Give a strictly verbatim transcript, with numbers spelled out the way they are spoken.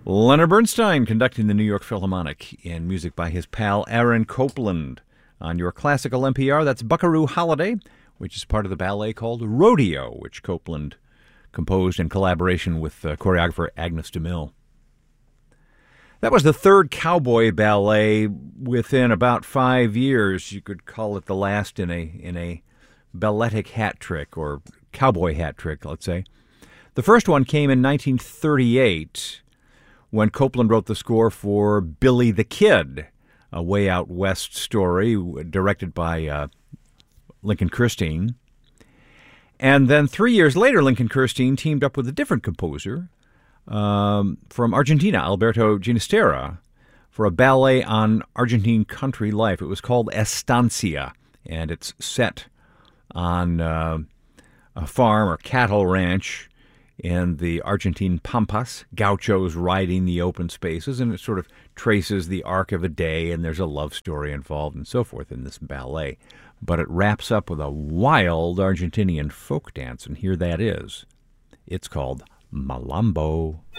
Leonard Bernstein conducting the New York Philharmonic in music by his pal Aaron Copland. On your classical N P R, that's Buckaroo Holiday, which is part of the ballet called Rodeo, which Copland composed in collaboration with uh, choreographer Agnes DeMille. That was the third cowboy ballet within about five years. You could call it the last in a in a balletic hat trick, or cowboy hat trick, let's say. The first one came in nineteen thirty-eight, when Copland wrote the score for Billy the Kid, a Way Out West story directed by uh, Lincoln Kirstein. And then three years later, Lincoln Kirstein teamed up with a different composer um, from Argentina, Alberto Ginastera, for a ballet on Argentine country life. It was called Estancia, and it's set on uh, a farm or cattle ranch in the Argentine Pampas, gauchos riding the open spaces, and it sort of traces the arc of a day, and there's a love story involved and so forth in this ballet. But it wraps up with a wild Argentinian folk dance, and here that is. It's called Malambo.